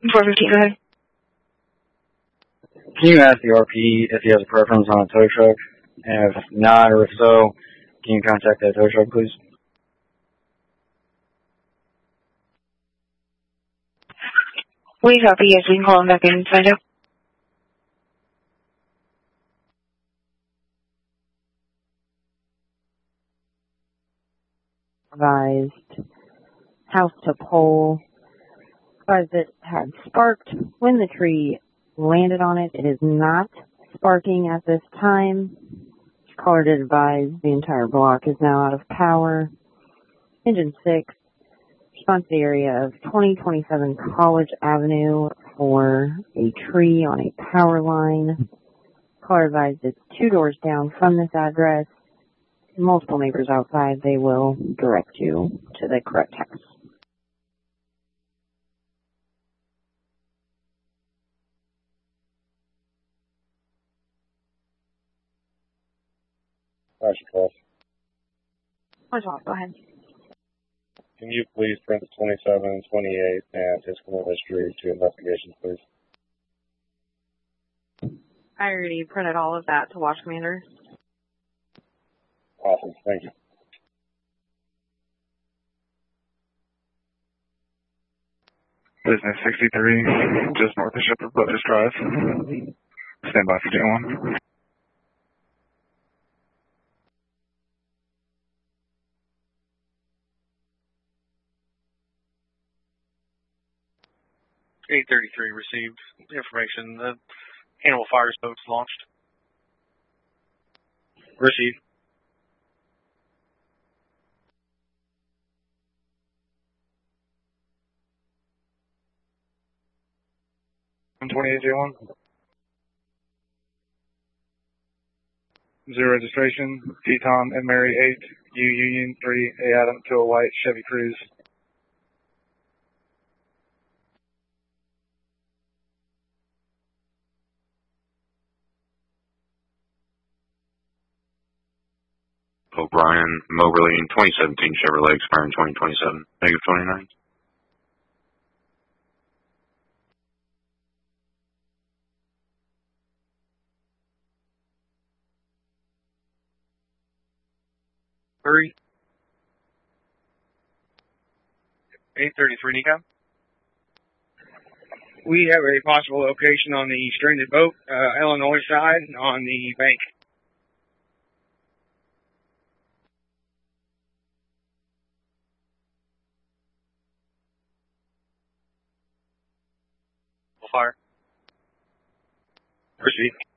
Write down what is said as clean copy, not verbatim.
415, go ahead. Can you ask the RP if he has a preference on a tow truck? And if not, or if so, can you contact that tow truck, please? We copy, yes, we can call him back in and find out. Advised house to pole. Advised it had sparked when the tree landed on it. It is not sparking at this time. Caller did advise the entire block is now out of power. Engine 6, response to the area of 2027 College Avenue for a tree on a power line. Caller advised it's 2 doors down from this address. Multiple neighbors outside. They will direct you to the correct house. Go ahead. Can you please print the 27 and 28 and his criminal history to investigations, please? I already printed all of that to Watch Commander. Awesome, thank you. Business 63, just north of Shepherd Brothers Drive. Stand by for J1. $833 received information. The Hannibal Fire Spokes launched. Received. J1. Zero registration. Teton and Mary 8, U Union 3, A Adam, 2 White, Chevy Cruze. O'Brien, Moberly, 2017 Chevrolet, expiring 2027, negative 29. Hurry. 833 Nico. We have a possible location on the stranded boat, Illinois side, on the bank. Fire. Proceed.